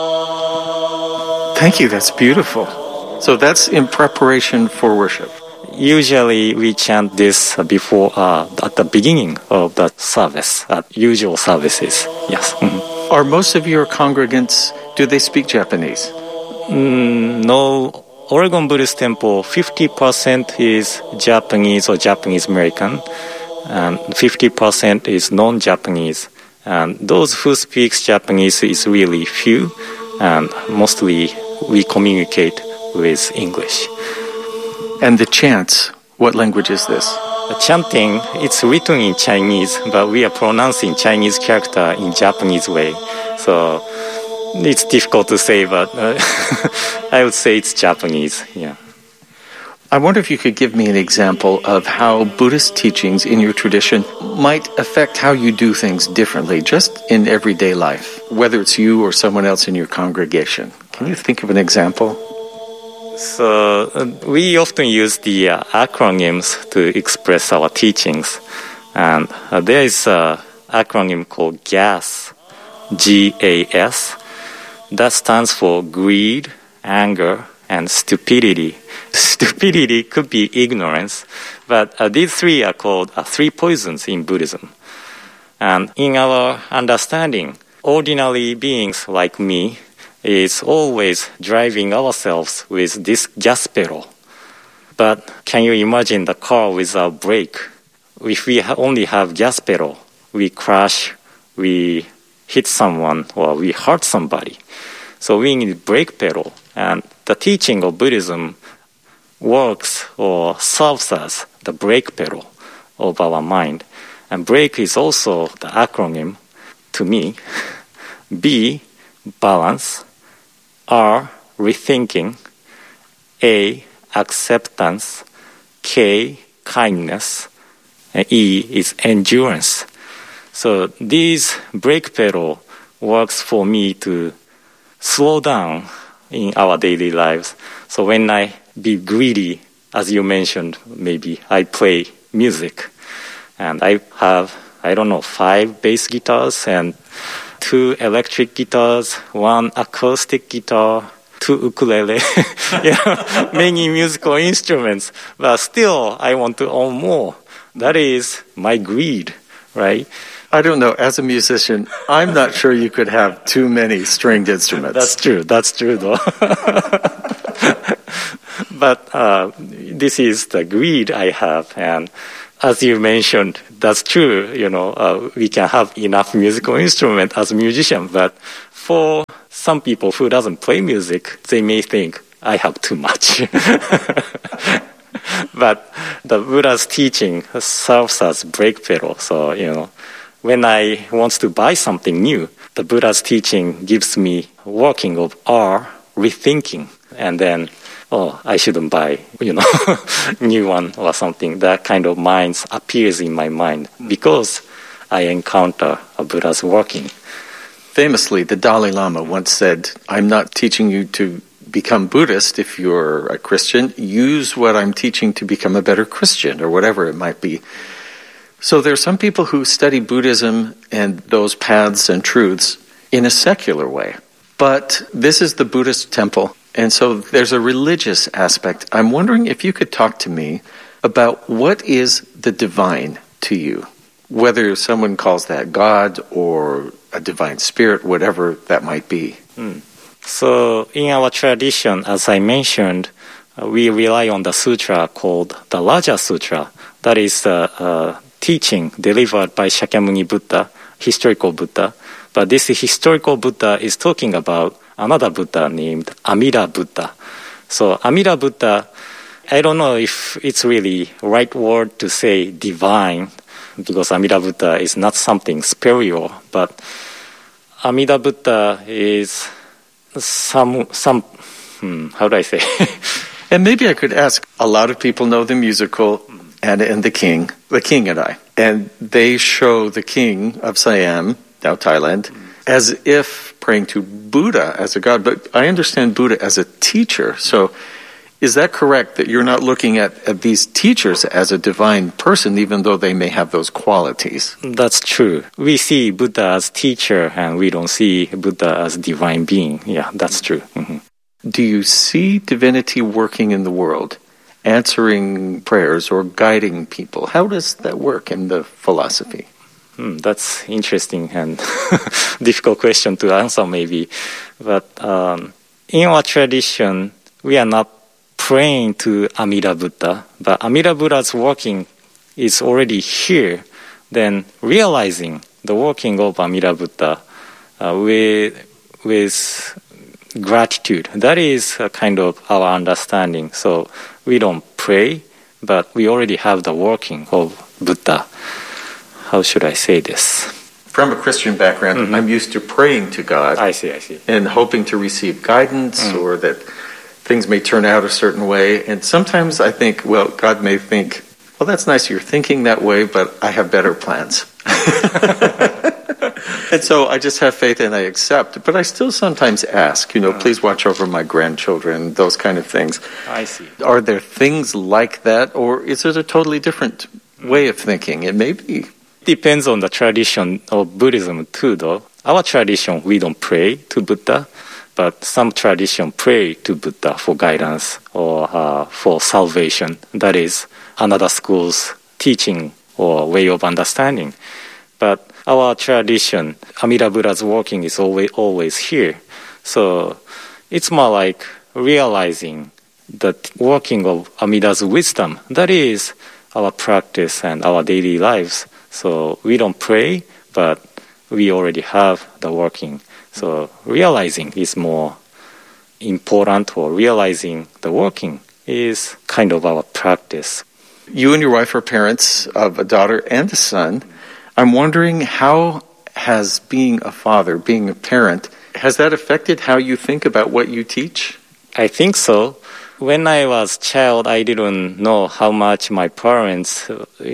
Thank you. That's beautiful. So that's in preparation for worship. Usually we chant this before, at the beginning of the service, at usual services. Yes. Mm-hmm. Are most of your congregants, do they speak Japanese? No. Oregon Buddhist Temple, 50% is Japanese or Japanese American, and 50% is non-Japanese. And those who speak Japanese is really few, and mostly we communicate with English. And the chants, what language is this? The chanting, it's written in Chinese, but we are pronouncing Chinese character in Japanese way. So it's difficult to say, but I would say it's Japanese, yeah. I wonder if you could give me an example of how Buddhist teachings in your tradition might affect how you do things differently, just in everyday life, whether it's you or someone else in your congregation. Can you think of an example? So we often use the acronyms to express our teachings. And there is an acronym called GAS, G-A-S. That stands for greed, anger, and stupidity. Stupidity could be ignorance, but these three are called three poisons in Buddhism. And in our understanding, ordinary beings like me is always driving ourselves with this gas pedal. But can you imagine the car without brake? If we only have gas pedal, we crash, we hit someone, or we hurt somebody. So we need brake pedal. And the teaching of Buddhism works or serves as the brake pedal of our mind. And brake is also the acronym to me. B, balance. R, rethinking. A, acceptance. K, kindness. And E is endurance. So these brake pedal works for me to slow down in our daily lives. So when I be greedy, as you mentioned, maybe I play music. And I have, 5 bass guitars and 2 electric guitars, 1 acoustic guitar, 2 ukulele, many musical instruments. But still, I want to own more. That is my greed, right? I don't know. As a musician, I'm not sure you could have too many stringed instruments. That's true though. But this is the greed I have. And as you mentioned, that's true. We can have enough musical instrument as a musician. But for some people who doesn't play music, they may think, I have too much. But the Buddha's teaching serves as brake pedal. So, when I want to buy something new, the Buddha's teaching gives me working of R, rethinking, and then, I shouldn't buy, new one or something. That kind of mind appears in my mind because I encounter a Buddha's working. Famously, the Dalai Lama once said, I'm not teaching you to become Buddhist if you're a Christian. Use what I'm teaching to become a better Christian, or whatever it might be. So there are some people who study Buddhism and those paths and truths in a secular way. But this is the Buddhist temple, and so there's a religious aspect. I'm wondering if you could talk to me about what is the divine to you, whether someone calls that God or a divine spirit, whatever that might be. So in our tradition, as I mentioned, we rely on the sutra called the Raja Sutra. That is teaching delivered by Shakyamuni Buddha, historical Buddha. But this historical Buddha is talking about another Buddha named Amida Buddha. So Amida Buddha, I don't know if it's really right word to say divine, because Amida Buddha is not something spiritual, but Amida Buddha is some how do I say? And maybe I could ask, a lot of people know the musical and The King and I. And they show the king of Siam, now Thailand, as if praying to Buddha as a god. But I understand Buddha as a teacher. So Is that correct, that you're not looking at these teachers as a divine person, even though they may have those qualities? That's true. We see Buddha as teacher, and we don't see Buddha as divine being. Yeah, that's true. Mm-hmm. Do you see divinity working in the world, answering prayers or guiding people? How does that work in the philosophy? That's interesting and difficult question to answer, maybe. But in our tradition, we are not praying to Amida Buddha, but Amida Buddha's working is already here. Then realizing the working of Amida Buddha with gratitude, that is a kind of our understanding. So we don't pray, but we already have the working of Buddha. How should I say this? From a Christian background, I'm used to praying to God. I see. And hoping to receive guidance or that things may turn out a certain way. And sometimes I think, well, God may think, well, that's nice you're thinking that way, but I have better plans. And so I just have faith and I accept. But I still sometimes ask, please watch over my grandchildren, those kind of things. I see. Are there things like that, or is it a totally different way of thinking? It may be. Depends on the tradition of Buddhism too, though. Our tradition, we don't pray to Buddha, but some tradition pray to Buddha for guidance or for salvation. That is another school's teaching or way of understanding. But our tradition, Amida Buddha's working is always here. So it's more like realizing that working of Amida's wisdom, that is our practice and our daily lives. So we don't pray, but we already have the working. So realizing is more important, or realizing the working is kind of our practice. You and your wife are parents of a daughter and a son. I'm wondering, how has being a father, being a parent, has that affected how you think about what you teach? I think so. When I was a child, I didn't know how much my parents,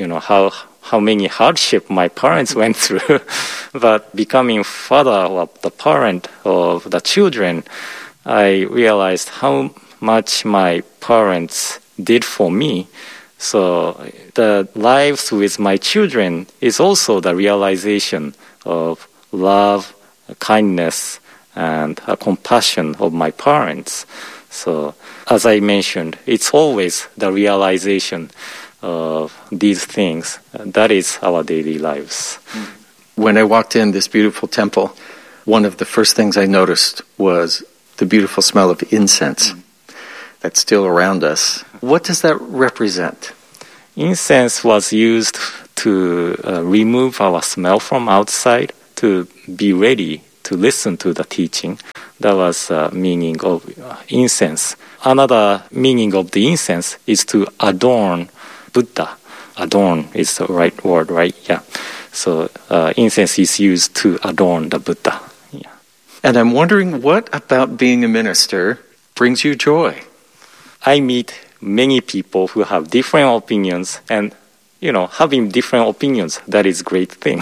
how many hardship my parents went through. But becoming father of the parent of the children, I realized how much my parents did for me. So the lives with my children is also the realization of love, kindness, and compassion of my parents. So as I mentioned, it's always the realization of these things. That is our daily lives. When I walked in this beautiful temple, one of the first things I noticed was the beautiful smell of incense that's still around us. What does that represent? Incense was used to remove our smell from outside, to be ready to listen to the teaching. That was the meaning of incense. Another meaning of the incense is to adorn Buddha. Adorn is the right word, right? Yeah. So incense is used to adorn the Buddha. Yeah. And I'm wondering, what about being a minister brings you joy? I meet many people who have different opinions, and having different opinions, that is a great thing.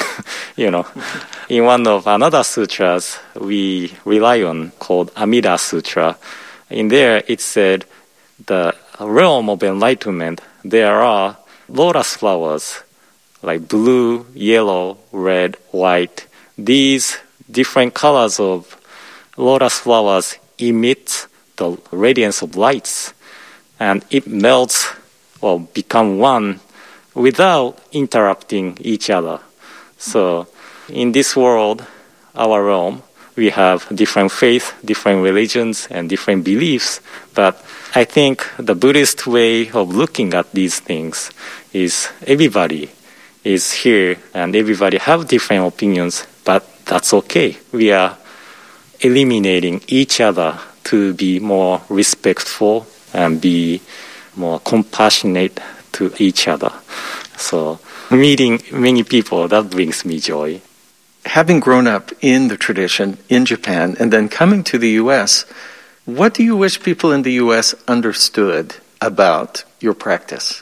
In one of another sutras we rely on, called Amida Sutra, in there it said the realm of enlightenment, there are lotus flowers like blue, yellow, red, white. These different colors of lotus flowers emit the radiance of lights, and it melts or become one without interrupting each other. So in this world, our realm, we have different faith, different religions, and different beliefs. But I think the Buddhist way of looking at these things is everybody is here and everybody have different opinions, but that's okay. We are eliminating each other to be more respectful and be more compassionate to each other. So meeting many people, that brings me joy. Having grown up in the tradition in Japan and then coming to the U.S., what do you wish people in the U.S. understood about your practice?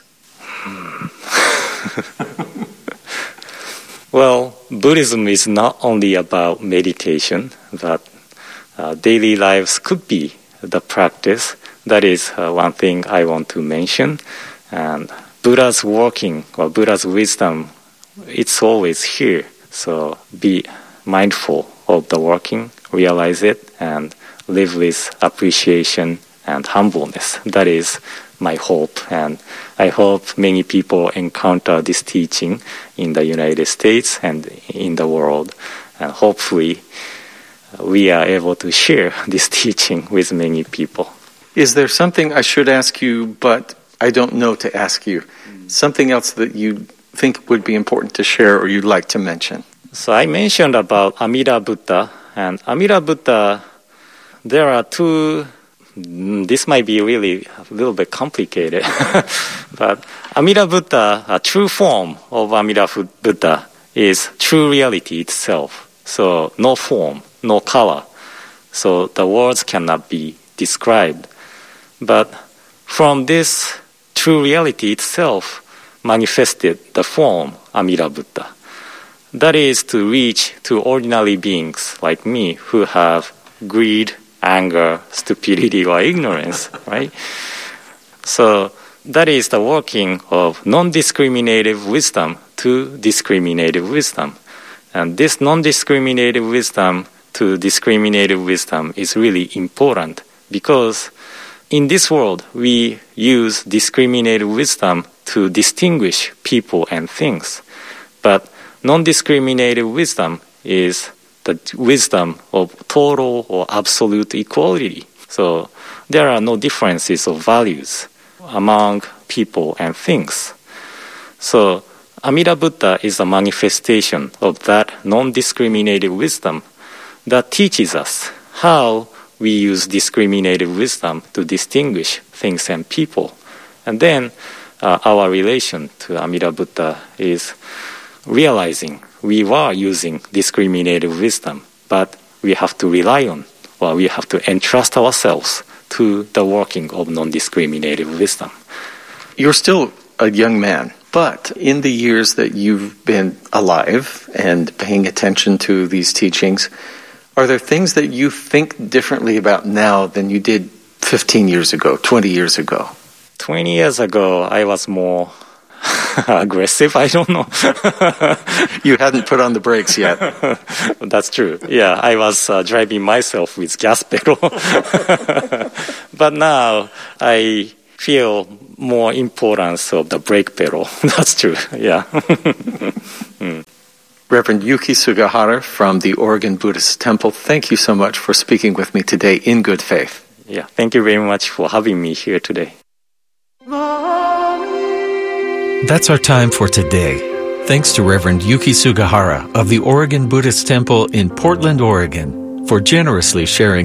Well, Buddhism is not only about meditation, but daily lives could be the practice. That is one thing I want to mention. And Buddha's working, or Buddha's wisdom, it's always here. So be mindful of the working, realize it, and live with appreciation and humbleness. That is my hope, and I hope many people encounter this teaching in the United States and in the world, and hopefully we are able to share this teaching with many people. Is there something I should ask you, but I don't know to ask you? Something else that you think would be important to share or you'd like to mention? So I mentioned about Amida Buddha, and Amida Buddha, there are two. This might be really a little bit complicated, but Amida Buddha, a true form of Amida Buddha, is true reality itself. So no form, no color. So the words cannot be described. But from this true reality itself manifested the form Amida Buddha. That is to reach to ordinary beings like me who have greed, anger, stupidity, or ignorance, right? So that is the working of non-discriminative wisdom to discriminative wisdom. And this non-discriminative wisdom to discriminative wisdom is really important because in this world, we use discriminative wisdom to distinguish people and things. But non-discriminative wisdom is the wisdom of total or absolute equality. So there are no differences of values among people and things. So Amida Buddha is a manifestation of that non-discriminative wisdom that teaches us how we use discriminative wisdom to distinguish things and people. And then our relation to Amida Buddha is realizing we were using discriminative wisdom, but we have to rely on, or we have to entrust ourselves to the working of non-discriminative wisdom. You're still a young man, but in the years that you've been alive and paying attention to these teachings, are there things that you think differently about now than you did 15 years ago, 20 years ago? 20 years ago, I was more aggressive, I don't know. You hadn't put on the brakes yet. That's true. Yeah, I was driving myself with gas pedal. But now I feel more importance of the brake pedal. That's true, yeah. Reverend Yuki Sugahara from the Oregon Buddhist Temple, thank you so much for speaking with me today in good faith. Yeah, thank you very much for having me here today. That's our time for today. Thanks to Reverend Yuki Sugahara of the Oregon Buddhist Temple in Portland, Oregon, for generously sharing